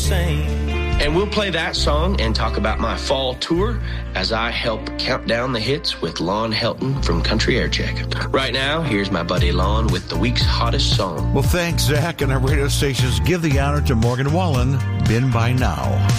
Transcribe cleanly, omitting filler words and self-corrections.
same. And we'll play that song and talk about my fall tour as I help count down the hits with Lon Helton from Country Air Check. Right now, here's my buddy Lon with the week's hottest song. Well, thanks, Zach, and our radio stations give the honor to Morgan Wallen, Been By Now.